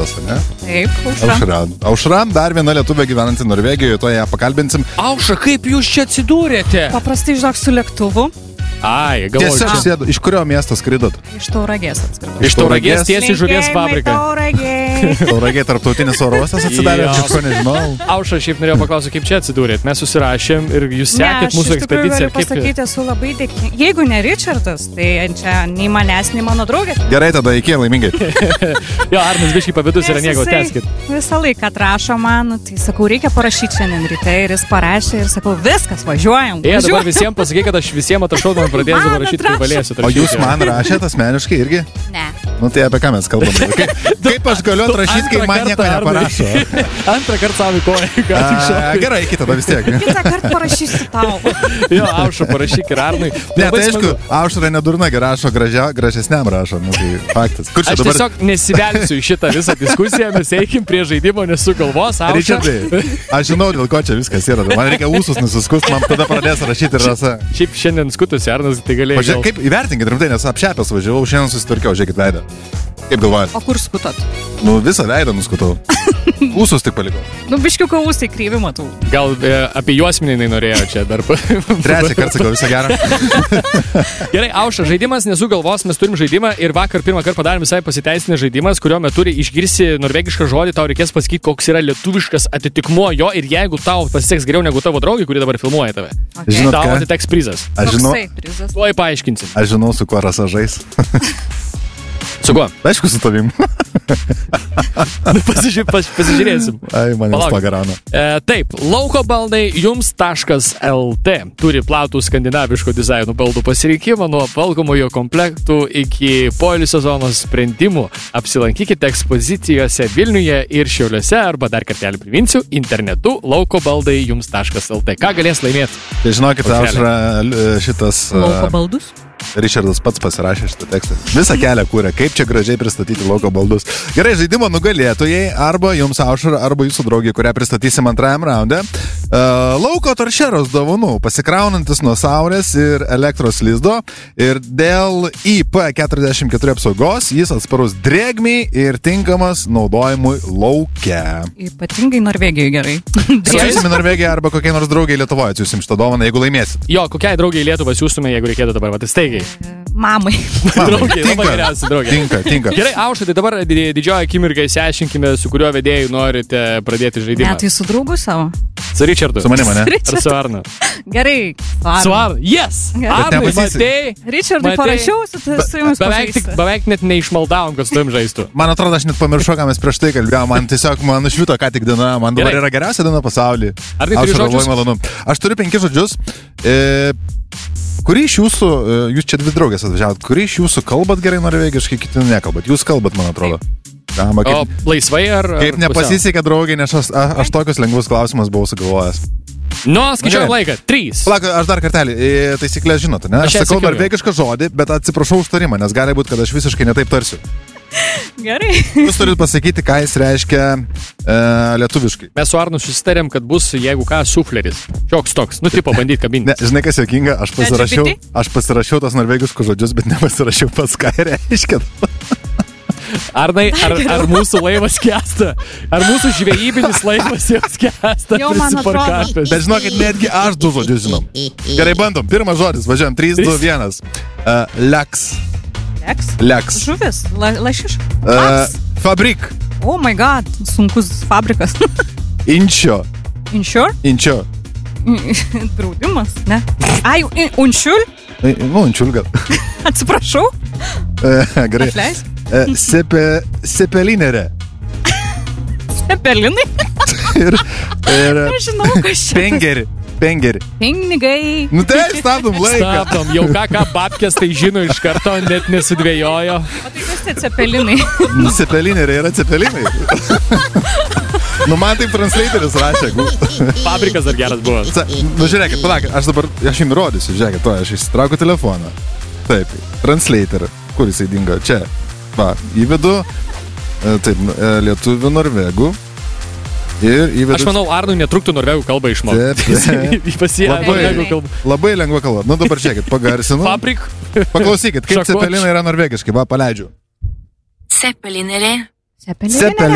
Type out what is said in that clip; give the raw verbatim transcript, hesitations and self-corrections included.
Aušros, ne? Taip, Aušra. Aušra. Aušra, dar viena lietuvė gyvenanti Norvegijoje, to ją pakalbinsim. Aušra, kaip jūs čia atsidūrėte? Paprastai, žinok, su lėktuvu. Ai, galvoju. Tiesiog sėdu. Iš kurio miesto skridot? Iš Tauragės atskridau. Iš Tauragės tiesiai žuvies fabriką. Tauragė tarptautinis oro uostas atsidarė, aš ko nežinau. Aušra, šiaip norėjau paklausyti, kaip čia atsidūrėt. Mes susirašėm ir jūs sekėt mūsų ekspediciją. Kaip pasakyti, esu labai dėkinga. Jeigu ne Richardas, tai čia nei manęs, nei mano draugės. Gerai, tada iki laimingai. Jo, Arnas biškai pavydus yra nieko, tęskit. Visą laiką atrašo man, tai sakau, reikia parašyti šiandien ryte ir jis parašė ir sakau, viskas, važiuojam. Jie dabar visiems pasakai, kad aš visiems atrašau, man pradės dabar rašyti, kai valėsiu. O jūs man rašėt asmeniškai irgi? Ne. Nu tai apie ką mes kalbame? Kaip, kaip aš galiu atrašyti, kai man nieko neparašo? Antrą kartą savo koją. Gerai, kitą vis tiek. Kitą kartą parašysiu tau. Jo, Aušra, parašyk ir Arnui. Ne, tai aišku, Aušra nedurna, rašo gražia, gražesniam rašo. Nu, tai faktas. Kur čia aš dabar? tiesiog nesivelsiu į šitą visą diskusiją, mes eikim prie žaidimo, nesu galvos. Aušra. Richardai, aš žinau, dėl ko čia viskas yra. Man reikia ūsus nusiskust, man tada pradės rašyti ir rasa. Šiaip šiandien skutusi Arnas, tai galėjai. Pažiūrėk, kaip įvertinkit rimtai, nes apšepęs važiavau, šiandien susitvarkiau, žiūrėkit veidą. Kaip galvojat? O kur skutot? Nu, visą veidą nuskutau. Ūsus tik palikau. Nu, biškiuko ūsai kryvi matau. Gal e, apie juosminį norėjo čia dar. Trečią kartą sakau, visą gerą. Gerai, Aušra, žaidimas nesu galvos, mes turim žaidimą ir vakar pirmą kartą padarėm visai pasiteisinę žaidimas, kurio metu išgirsi norvegišką žodį, tau reikės pasakyti, koks yra lietuviškas atitikmuo jo ir jeigu tau pasiseks geriau negu tavo draugai, kurie dabar filmuoja tave, Okay. Žinot tau ką? atiteks prizas. Aš žinau, Koksai prizas? Tuoj paaiškinsim. aš žinau, su kuo rasa žais. Su kuo? Aišku, su tavim. Pasiži, pas, pasižiūrėsim. Ai, man jau pagarano. E, taip, lauko baldai jums taškas lt turi platų skandinaviško dizaino baldų pasirinkimą nuo valgomojo komplektų iki poilsio zonos sprendimų. Apsilankykite ekspozicijose Vilniuje ir Šiauliuose arba dar kartelį priminsiu internetu lauko baldai jums taškas lt. Ką galės laimėti? Tai žinokit, Aušra, šitas... Lauko baldus? Richardas pats pasirašė šitą tekstą. Visą kelią kūrė, kaip čia gražiai pristatyti lauko baldus. Gerai, žaidimo nugalėtojai arba jums Aušra, arba jūsų draugė, kurią pristatysim antrajam raunde. Uh, lauko toršeros dovanų, pasikraunantis nuo saulės ir elektros lizdo. Ir dėl I P keturiasdešimt keturi apsaugos jis atsparus drėgmiai ir tinkamas naudojimui lauke. Ypatingai Norvegijoje gerai. Siūsim į Norvegiją arba kokiai nors draugiai Lietuvoje atsiūsim šitą dovaną, jeigu laimėsit. Jo, kokiai draugiai Lietuvą siūstume, jeigu reikėtų dabar, va, tai staigiai. Mamai. Draugiai, labai geriausi draugiai. Tinka, tinka. Gerai, Aušra, tai dabar didžioji akimirka įsiaiškinkime, su kuriuo vedėjui norite pradėti žaidimą. Ne, tai su draugu savo. Su Richardu. Su manimi, ne? Ar su Arnu? Gerai. Su Arnu. Yes! Arnai, matei. Richardui parašiau, su, su jumis beveik, tik, beveik net neišmaldavom, kad su tavim žaistų. Man atrodo, aš net pamiršau, ką mes prieš tai kalbėjome. Man tiesiog, man išvito ką tik diena. Man dabar yra geriausia diena pasaulyje. Ar tai turi žodžius? Malonu. Aš turiu penkis žodžius. E, kurį iš jūsų, jūs čia dvi draugės atvažiavot, kurį iš jūsų kalbat gerai norvegiškai, kiti nekalbat? Jūs kalbat, man atrodo. Dama, kaip, o laisvai ar... Kaip nepasisekė draugai, nes aš, aš tokius lengvus klausimus buvau sugalvojęs. Nu, skaičiuojam laiką. Trys. Plak, aš dar kartelį. Taisyklės žinote, ne? Aš, aš sakau norvegišką žodį, bet atsiprašau už tarimą, nes gali būti, kad aš visiškai netaip tarsiu. Gerai. Jūs turit pasakyti, ką jis reiškia e, lietuviškai. Mes su Arnu susitarėm, kad bus, jeigu ką, sufleris. Šioks toks. Nu, tipo, bandyt kabinti. Ne, žinai, kas juokinga, aš pasirašiau, aš pasirašiau tos norvegiškus žodžius, bet nepasirašiau pas ką reiškia. Arnai, ar, ar mūsų laivas skęsta? Ar mūsų žvejybinis laivas jau skęsta? Jau, man atrodo. Bet žinokit, netgi aš du žodžius žinom. Gerai, bandom. Pirmas žodis, važiuojam. trys, du, vienas. Uh, leks. Leks? Leks. Žuvis. La, lašiš. Uh, fabrik. Oh my god, sunkus fabrikas. Inčio. Insure? Inčio. Draudimas, ne? Ai, unšiul? Nu, unšiul gal. Atsiprašau. Uh, gerai. Atleis. Uh, sepe, sepelinerė. Sepelinai? ir, ir Nežinau, kas čia. Pengeri. Pengeri. Pinigai. Nu tai, stabdom laiką. Stabdom. Jau ką, ką babkės tai žino iš karto, net nesudvėjojo. O tai kas tai cepelinai? Nu, cepelineriai yra cepelinai. Nu, man taip translatorius rašė. Fabrikas dar geras buvo. Nu, žiūrėkit, palaukit, aš dabar, aš jums rodysiu, žiūrėkit, to, aš išsitraukiu telefoną. Taip, translator, kur jisai dingo? Čia, va, įvedu, taip, lietuvių, norvegų. Ir įvedu... Aš manau, Arnui netruktų norvegų kalbą išmokti. Labai, labai lengva kalba. Nu, dabar žiūrėkit, pagarsinu. Fabrik. Paklausykit, kaip cepelinai yra norvegiškai, va, paleidžiu. Cepelinere. Cepelinere.